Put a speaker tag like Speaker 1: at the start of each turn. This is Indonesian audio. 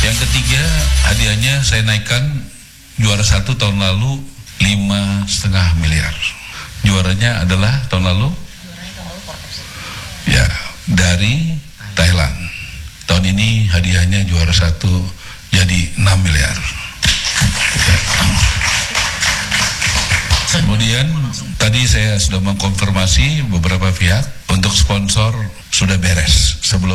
Speaker 1: Yang ketiga, hadiahnya saya naikkan, juara 1 tahun lalu 5,5 miliar. Juaranya adalah tahun lalu? Ya, dari Thailand. Tahun ini hadiahnya juara 1 jadi 6 miliar. Ya. Kemudian tadi saya sudah mengkonfirmasi beberapa pihak untuk sponsor sudah beres sebelum